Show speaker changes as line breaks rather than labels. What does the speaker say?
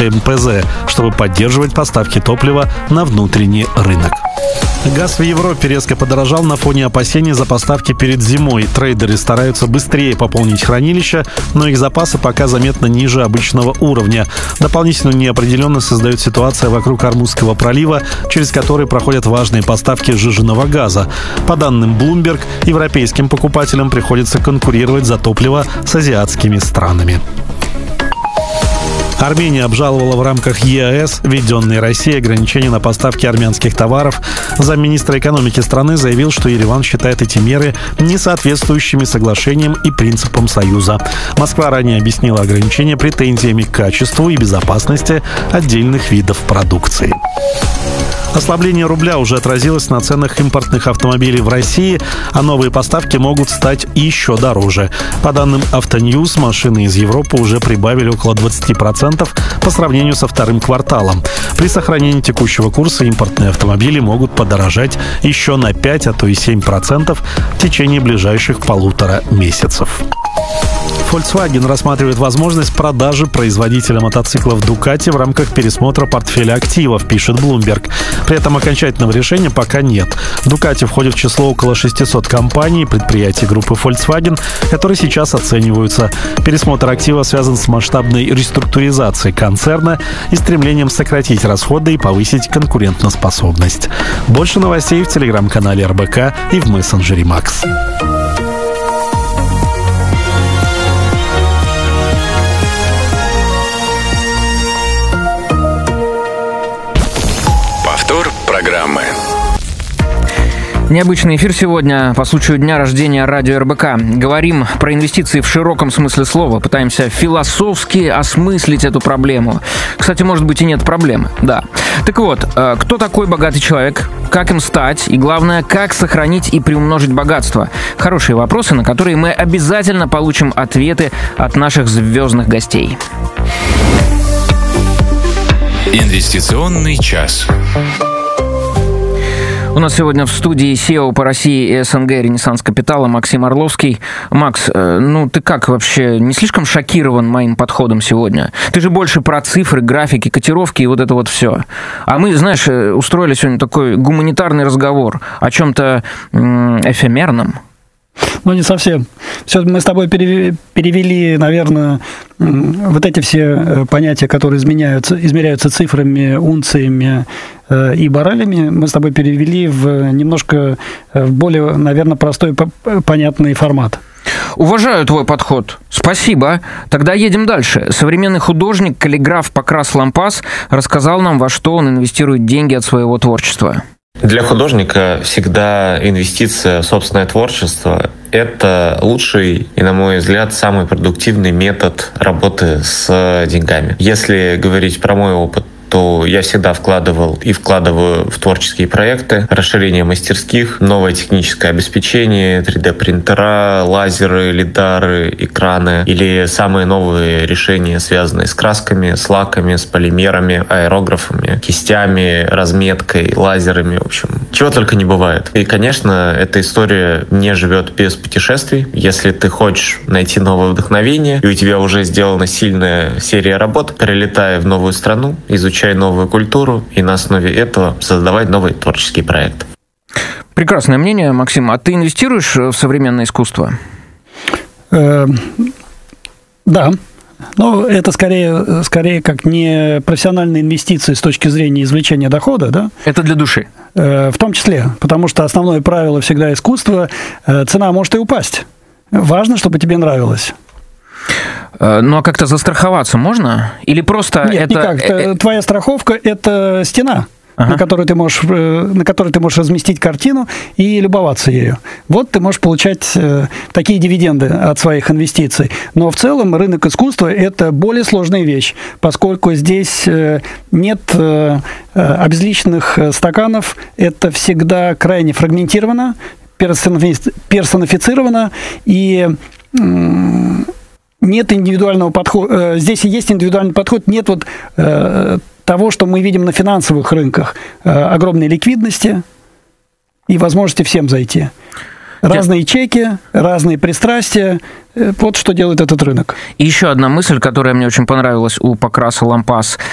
НПЗ, чтобы поддерживать поставки топлива на внутренний рынок. Газ в Европе резко подорожал на фоне опасений за поставки перед зимой. Трейдеры стараются быстрее пополнить хранилища, но их запасы пока заметно ниже обычного уровня. Дополнительную неопределенность создает ситуация вокруг Ормузского пролива, через который проходят важные поставки сжиженного газа. По данным Bloomberg, европейским покупателям приходится конкурировать за топливо с азиатскими странами. Армения обжаловала в рамках ЕАЭС введенные Россией ограничения на поставки армянских товаров. Замминистра экономики страны заявил, что Ереван считает эти меры несоответствующими соглашениям и принципам Союза. Москва ранее объяснила ограничения претензиями к качеству и безопасности отдельных видов продукции. Ослабление рубля уже отразилось на ценах импортных автомобилей в России, а новые поставки могут стать еще дороже. По данным Автоньюз, машины из Европы уже прибавили около 20% по сравнению со вторым кварталом. При сохранении текущего курса импортные автомобили могут подорожать еще на 5, а то и 7% в течение ближайших 1,5 месяцев. Volkswagen рассматривает возможность продажи производителя мотоциклов Ducati в рамках пересмотра портфеля активов, пишет Bloomberg. При этом окончательного решения пока нет. Ducati входит в число около 600 компаний и предприятий группы Volkswagen, которые сейчас оцениваются. Пересмотр актива связан с масштабной реструктуризацией концерна и стремлением сократить расходы и повысить конкурентоспособность. Больше новостей в телеграм-канале РБК и в мессенджере Max.
Программы.
Необычный эфир сегодня по случаю дня рождения радио РБК. Говорим про инвестиции в широком смысле слова. Пытаемся философски осмыслить эту проблему. Кстати, может быть и нет проблемы. Да. Так вот, кто такой богатый человек? Как им стать? И главное, как сохранить и приумножить богатство? Хорошие вопросы, на которые мы обязательно получим ответы от наших звездных гостей.
Инвестиционный час.
У нас сегодня в студии SEO по России и СНГ «Ренессанс Капитала» Максим Орловский. Макс, ты как вообще, не слишком шокирован моим подходом сегодня? Ты же больше про цифры, графики, котировки и вот это вот все. А мы, знаешь, устроили сегодня такой гуманитарный разговор о чем-то эфемерном.
Не совсем. Все, мы с тобой перевели, наверное, вот эти все понятия, которые измеряются цифрами, унциями и баррелями, мы с тобой перевели в немножко более, наверное, простой, понятный формат.
Уважаю твой подход. Спасибо. Тогда едем дальше. Современный художник, каллиграф Покрас Лампас рассказал нам, во что он инвестирует деньги от своего творчества.
Для художника всегда инвестиция в собственное творчество — это лучший и, на мой взгляд, самый продуктивный метод работы с деньгами. Если говорить про мой опыт, то я всегда вкладывал и вкладываю в творческие проекты, расширение мастерских, новое техническое обеспечение, 3D-принтера, лазеры, лидары, экраны или самые новые решения, связанные с красками, с лаками, с полимерами, аэрографами, кистями, разметкой, лазерами, в общем, чего только не бывает. И, конечно, эта история не живет без путешествий. Если ты хочешь найти новое вдохновение, и у тебя уже сделана сильная серия работ, прилетай в новую страну, изучай новую культуру и на основе этого создавать новый творческий проект.
Прекрасное мнение, Максим. А ты инвестируешь в современное искусство?
Да. Но это скорее как не профессиональные инвестиции с точки зрения извлечения дохода, да?
Это для души?
В том числе, потому что основное правило всегда искусства – цена может и упасть. Важно, чтобы тебе нравилось.
Ну, а как-то застраховаться можно? Или просто
Нет,
это...
никак. Твоя страховка – это стена, на которой ты можешь разместить картину и любоваться ею. Вот ты можешь получать такие дивиденды от своих инвестиций. Но в целом рынок искусства – это более сложная вещь, поскольку здесь нет обезличенных стаканов, это всегда крайне фрагментировано, персонифицировано, и нет индивидуального подхода. Здесь есть индивидуальный подход, нет того, что мы видим на финансовых рынках. Огромной ликвидности и возможности всем зайти. Разные чеки, разные пристрастия. Вот что делает этот рынок.
И еще одна мысль, которая мне очень понравилась у Покраса Лампас.